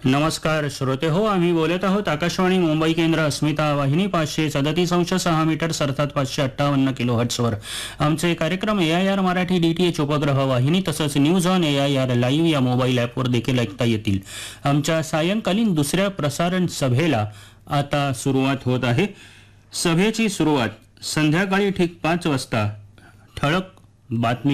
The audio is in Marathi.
नमस्कार श्रोते हो, आम्ही बोलत आहोत आकाशवाणी मुंबई केंद्र अस्मिता वाहिनी 537.6 मीटर्स अर्थात 558 किलोहर्ट्झवर. आमचे कार्यक्रम AIR मराठी DTH उपग्रह वाहिनी तसंच न्यूज ऑन AIR लाईव्ह या मोबाईल ॲपवर देखील ऐकता येतील. आमच्या सायंकालीन दुसऱ्या प्रसारण सभेला आता सुरुवात होत आहे. सभेची सुरुवात संध्याकाळी ठीक 5 वाजता ठळक बातमी